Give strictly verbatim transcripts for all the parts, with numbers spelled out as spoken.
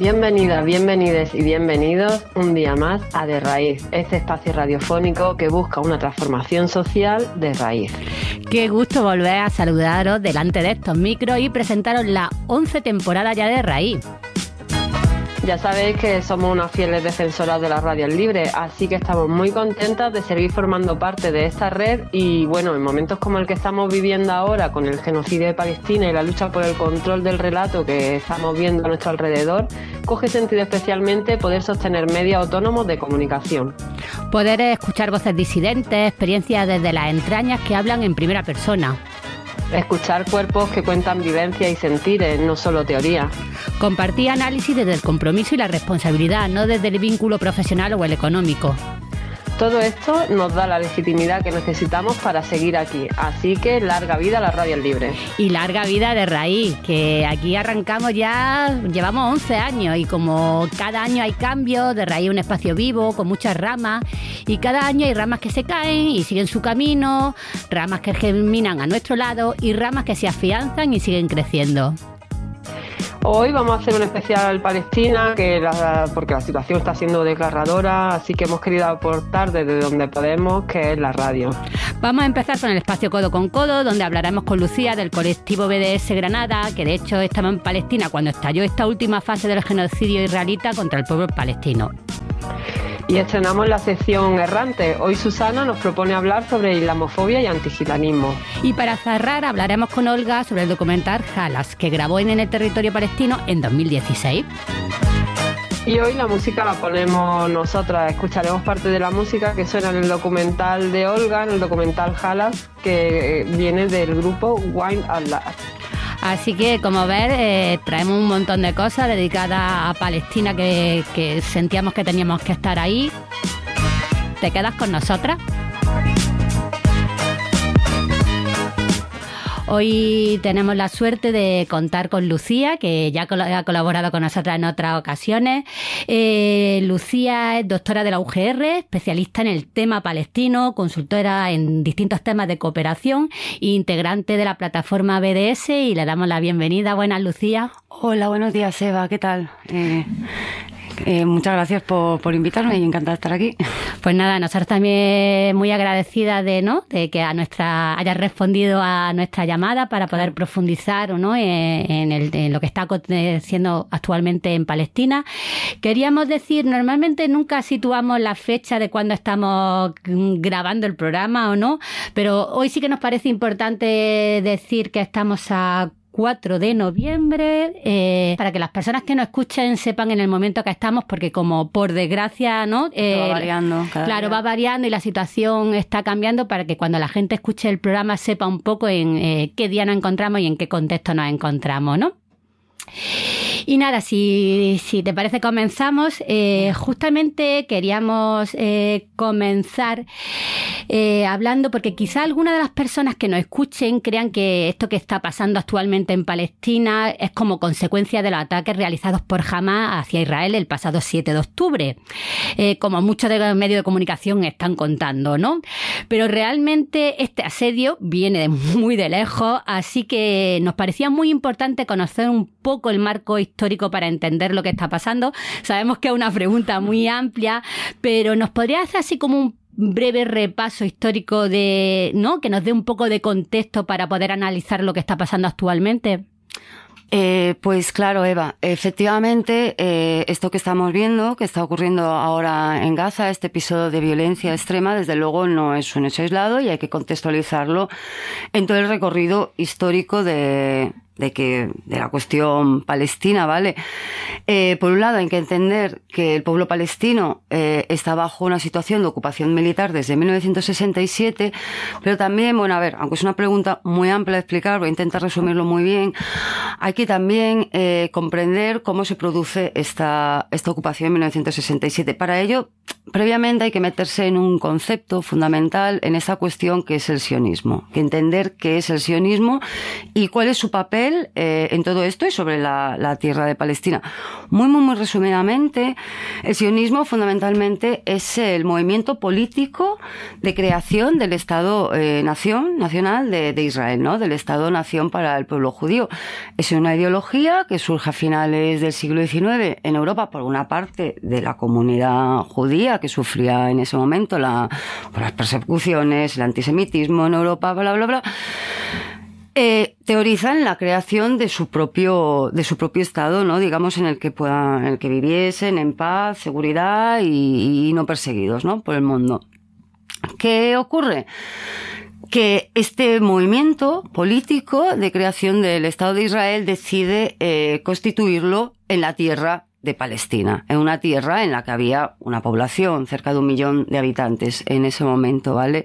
Bienvenidas, bienvenides y bienvenidos un día más a De Raíz, este espacio radiofónico que busca una transformación social de raíz. Qué gusto volver a saludaros delante de estos micros y presentaros la once temporada ya de Raíz. Ya sabéis que somos unas fieles defensoras de las radios libres, así que estamos muy contentas de seguir formando parte de esta red y bueno, en momentos como el que estamos viviendo ahora con el genocidio de Palestina y la lucha por el control del relato que estamos viendo a nuestro alrededor, coge sentido especialmente poder sostener medios autónomos de comunicación. Poder escuchar voces disidentes, experiencias desde las entrañas que hablan en primera persona. Escuchar cuerpos que cuentan vivencias y sentires, no solo teoría. Compartir análisis desde el compromiso y la responsabilidad, no desde el vínculo profesional o el económico. Todo esto nos da la legitimidad que necesitamos para seguir aquí. Así que larga vida a las radios libres. Y larga vida de Raíz, que aquí arrancamos ya, llevamos once años y como cada año hay cambios, de Raíz un espacio vivo con muchas ramas y cada año hay ramas que se caen y siguen su camino, ramas que germinan a nuestro lado y ramas que se afianzan y siguen creciendo. Hoy vamos a hacer un especial Palestina, que la, porque la situación está siendo desgarradora, así que hemos querido aportar desde donde podemos, que es la radio. Vamos a empezar con el espacio Codo con Codo, donde hablaremos con Lucía del colectivo B D S Granada, que de hecho estaba en Palestina cuando estalló esta última fase del genocidio israelita contra el pueblo palestino. Y estrenamos la sección Errante. Hoy Susana nos propone hablar sobre islamofobia y antigitanismo. Y para cerrar hablaremos con Olga sobre el documental Halas, que grabó en el territorio palestino en dos mil dieciséis. Y hoy la música la ponemos nosotras. Escucharemos parte de la música que suena en el documental de Olga, en el documental Halas, que viene del grupo Wine and Last. Así que, como ver, eh, traemos un montón de cosas dedicadas a Palestina que, que sentíamos que teníamos que estar ahí. ¿Te quedas con nosotras? Hoy tenemos la suerte de contar con Lucía, que ya ha colaborado con nosotras en otras ocasiones. Eh, Lucía es doctora de la U G R, especialista en el tema palestino, consultora en distintos temas de cooperación e integrante de la plataforma B D S, y le damos la bienvenida. Buenas, Lucía. Hola, buenos días, Eva. ¿Qué tal? Eh... Eh, muchas gracias por, por invitarme y encantada de estar aquí. Pues nada, nosotros también muy agradecidas de, ¿no? de que a nuestra hayas respondido a nuestra llamada para poder profundizar, ¿no? en, en, el, en lo que está aconteciendo actualmente en Palestina. Queríamos decir, normalmente nunca situamos la fecha de cuando estamos grabando el programa o no, pero hoy sí que nos parece importante decir que estamos a cuatro de noviembre, eh, para que las personas que nos escuchen sepan en el momento que estamos, porque como por desgracia, ¿no? Eh, va variando. Cada claro, día. va variando y la situación está cambiando, para que cuando la gente escuche el programa sepa un poco en eh, qué día nos encontramos y en qué contexto nos encontramos, ¿no? Y nada, si, si te parece comenzamos. Eh, justamente queríamos eh, comenzar eh, hablando, porque quizá algunas de las personas que nos escuchen crean que esto que está pasando actualmente en Palestina es como consecuencia de los ataques realizados por Hamás hacia Israel el pasado siete de octubre, eh, como muchos de los medios de comunicación están contando, ¿no? Pero realmente este asedio viene de muy de lejos, así que nos parecía muy importante conocer un poco el marco histórico para entender lo que está pasando. Sabemos que es una pregunta muy amplia, pero ¿nos podría hacer así como un breve repaso histórico de, ¿no? que nos dé un poco de contexto para poder analizar lo que está pasando actualmente? Eh, pues claro, Eva, efectivamente, eh, esto que estamos viendo, que está ocurriendo ahora en Gaza, este episodio de violencia extrema, desde luego no es un hecho aislado y hay que contextualizarlo en todo el recorrido histórico de, de que de la cuestión palestina, ¿vale? Eh, por un lado hay que entender que el pueblo palestino eh, está bajo una situación de ocupación militar desde mil novecientos sesenta y siete, pero también, bueno, a ver, aunque es una pregunta muy amplia de explicar, voy a intentar resumirlo muy bien, hay que también eh, comprender cómo se produce esta, esta ocupación en mil novecientos sesenta y siete. Para ello, previamente hay que meterse en un concepto fundamental en esta cuestión que es el sionismo, que entender qué es el sionismo y cuál es su papel Israel eh, en todo esto y sobre la, la tierra de Palestina. Muy, muy, muy resumidamente, el sionismo fundamentalmente es el movimiento político de creación del Estado-nación, eh, nacional de, de Israel, ¿no? Del Estado-nación para el pueblo judío. Es una ideología que surge a finales del siglo diecinueve en Europa por una parte de la comunidad judía que sufría en ese momento la, por las persecuciones, el antisemitismo en Europa, bla, bla, bla. Eh, teorizan la creación de su propio de su propio estado, ¿no? Digamos, en el que puedan, en el que viviesen en paz, seguridad y, y no perseguidos, ¿no? Por el mundo. ¿Qué ocurre? Que este movimiento político de creación del Estado de Israel decide eh, constituirlo en la tierra de Palestina, en una tierra en la que había una población, cerca de un millón de habitantes en ese momento, ¿vale?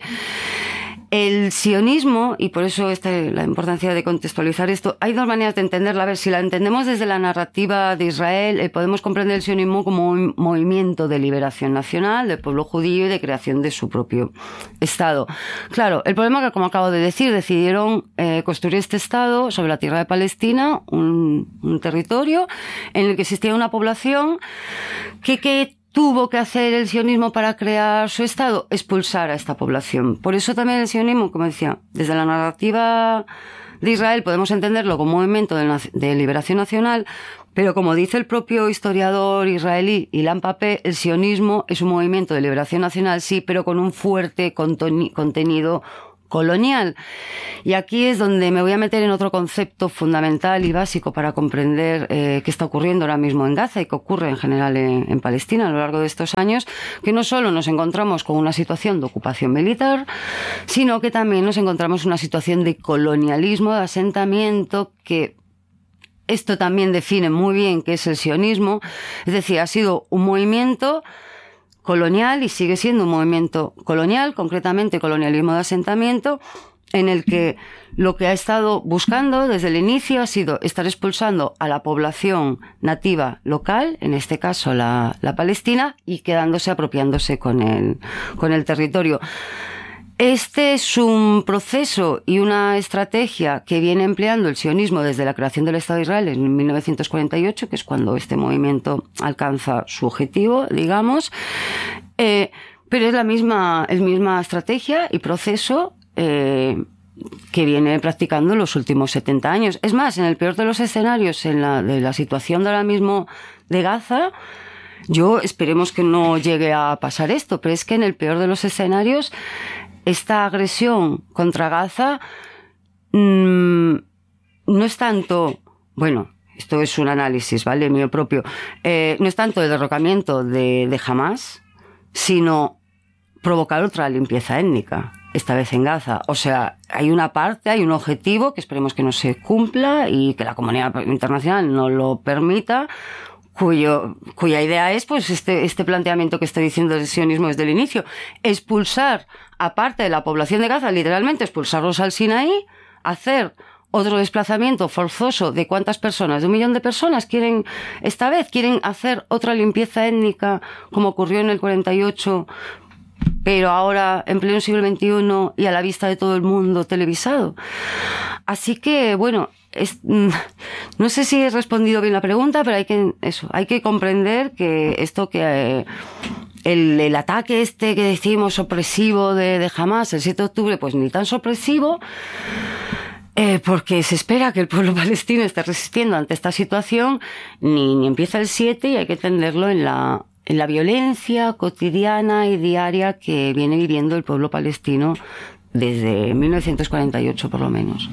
El sionismo, y por eso esta, la importancia de contextualizar esto, hay dos maneras de entenderla. A ver, si la entendemos desde la narrativa de Israel, eh, podemos comprender el sionismo como un movimiento de liberación nacional del pueblo judío y de creación de su propio Estado. Claro, el problema es que, como acabo de decir, decidieron eh, construir este Estado sobre la tierra de Palestina, un, un territorio en el que existía una población que, que tuvo que hacer el sionismo para crear su Estado, expulsar a esta población. Por eso también el sionismo, como decía, desde la narrativa de Israel podemos entenderlo como un movimiento de, de liberación nacional, pero como dice el propio historiador israelí Ilan Pappé, el sionismo es un movimiento de liberación nacional, sí, pero con un fuerte contenido colonial. Y aquí es donde me voy a meter en otro concepto fundamental y básico para comprender eh, qué está ocurriendo ahora mismo en Gaza y qué ocurre en general en, en Palestina a lo largo de estos años, que no solo nos encontramos con una situación de ocupación militar, sino que también nos encontramos en una situación de colonialismo, de asentamiento, que esto también define muy bien qué es el sionismo. Es decir, ha sido un movimiento colonial y sigue siendo un movimiento colonial, concretamente colonialismo de asentamiento, en el que lo que ha estado buscando desde el inicio ha sido estar expulsando a la población nativa local, en este caso la, la palestina, y quedándose, apropiándose con el, con el territorio. Este es un proceso y una estrategia que viene empleando el sionismo desde la creación del Estado de Israel en mil novecientos cuarenta y ocho, que es cuando este movimiento alcanza su objetivo, digamos, eh, pero es la misma, es misma estrategia y proceso eh, que viene practicando en los últimos setenta años. Es más, en el peor de los escenarios, en la, de la situación de ahora mismo de Gaza, yo esperemos que no llegue a pasar esto, pero es que en el peor de los escenarios esta agresión contra Gaza mmm, no es tanto, bueno, esto es un análisis, ¿vale?, mío propio, eh, no es tanto el derrocamiento de, de Hamás, sino provocar otra limpieza étnica, esta vez en Gaza. O sea, hay una parte, hay un objetivo que esperemos que no se cumpla y que la comunidad internacional no lo permita, cuyo, cuya idea es, pues, este, este planteamiento que estoy diciendo del sionismo desde el inicio, expulsar a parte de la población de Gaza, literalmente expulsarlos al Sinaí, hacer otro desplazamiento forzoso de cuántas personas, de un millón de personas, quieren, esta vez, quieren hacer otra limpieza étnica, como ocurrió en el cuarenta y ocho, pero ahora en pleno siglo veintiuno y a la vista de todo el mundo televisado. Así que, bueno, es, no sé si he respondido bien la pregunta, pero hay que, eso, hay que comprender que esto que eh, el, el ataque este que decimos opresivo de, de Hamás el siete de octubre, pues ni tan sorpresivo, eh, porque se espera que el pueblo palestino esté resistiendo ante esta situación, ni, ni empieza el siete, y hay que entenderlo en la en la violencia cotidiana y diaria que viene viviendo el pueblo palestino desde mil novecientos cuarenta y ocho, por lo menos.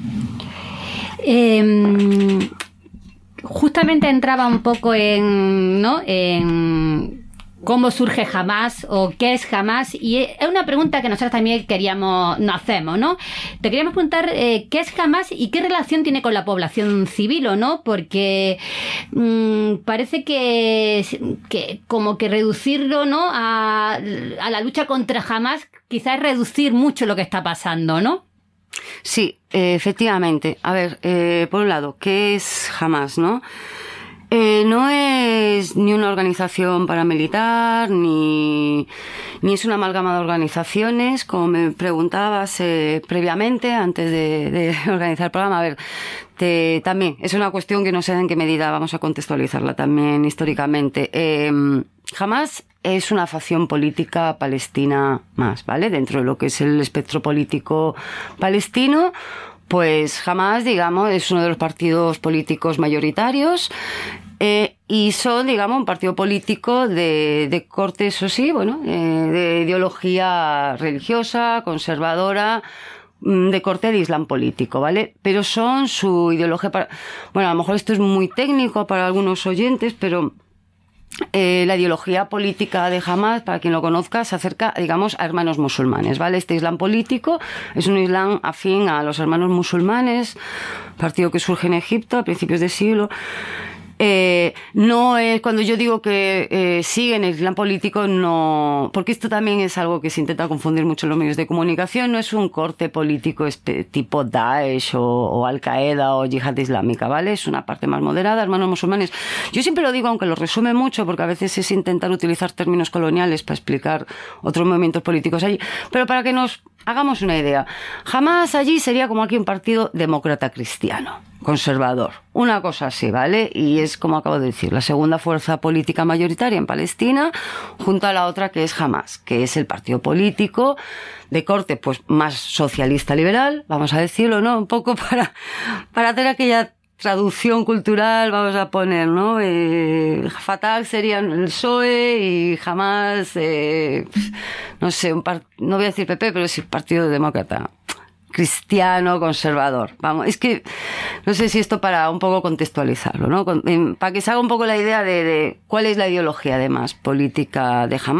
Eh, justamente entraba un poco en, ¿no?, en cómo surge Hamás o qué es Hamás, y es una pregunta que nosotros también queríamos, nos hacemos, ¿no? Te queríamos preguntar eh, qué es Hamás y qué relación tiene con la población civil, ¿o no? Porque mmm, parece que, que como que reducirlo, ¿no?, a, a la lucha contra Hamás quizás es reducir mucho lo que está pasando, ¿no? Sí, eh, efectivamente. A ver, eh, por un lado, ¿qué es Hamás, no? Eh, no es ni una organización paramilitar, ni, ni es una amalgama de organizaciones, como me preguntabas eh, previamente, antes de, de organizar el programa. A ver, te, también es una cuestión que no sé en qué medida vamos a contextualizarla también históricamente. Eh, Hamas es una facción política palestina más, ¿vale? Dentro de lo que es el espectro político palestino, pues Hamas, digamos, es uno de los partidos políticos mayoritarios eh, y son, digamos, un partido político de, de corte, eso sí, bueno, eh, de ideología religiosa, conservadora, de corte de islam político, ¿vale? Pero son su ideología para... Bueno, a lo mejor esto es muy técnico para algunos oyentes, pero... Eh, la ideología política de Hamas, para quien lo conozca, se acerca, digamos, a hermanos musulmanes, ¿vale? Este islam político es un islam afín a los hermanos musulmanes, partido que surge en Egipto a principios de siglo. Eh, no es, cuando yo digo que eh, siguen el islam político, no, porque esto también es algo que se intenta confundir mucho en los medios de comunicación, no es un corte político este, tipo Daesh o, o Al-Qaeda o Yihad Islámica, ¿vale? Es una parte más moderada, hermanos musulmanes. Yo siempre lo digo, aunque lo resume mucho, porque a veces es intentar utilizar términos coloniales para explicar otros movimientos políticos allí, pero para que nos hagamos una idea, Hamas allí sería como aquí un partido demócrata cristiano, conservador, una cosa así, ¿vale? Y es, como acabo de decir, la segunda fuerza política mayoritaria en Palestina, junto a la otra que es Hamas, que es el partido político de corte pues más socialista liberal, vamos a decirlo, ¿no? Un poco para, para hacer aquella traducción cultural, vamos a poner, ¿no? Eh, Fatah serían el P S O E y Hamas, eh, no sé, un par, no voy a decir P P, pero sí Partido Demócrata cristiano, conservador. Vamos, es que no sé si esto para un poco contextualizarlo, ¿no? Para que se haga un poco la idea de, de cuál es la ideología, además, política de Hamas.